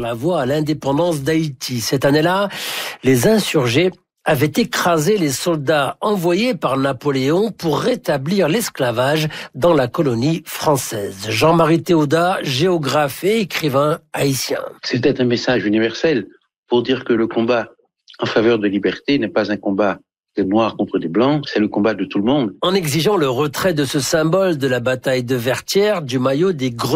la voie à l'indépendance d'Haïti. Cette année-là, les insurgés avaient écrasé les soldats envoyés par Napoléon pour rétablir l'esclavage dans la colonie française. Jean-Marie Théodat, géographe et écrivain haïtien. C'était un message universel pour dire que le combat en faveur de liberté n'est pas un combat des Noirs contre des Blancs, c'est le combat de tout le monde. En exigeant le retrait de ce symbole de la bataille de Vertières, du maillot des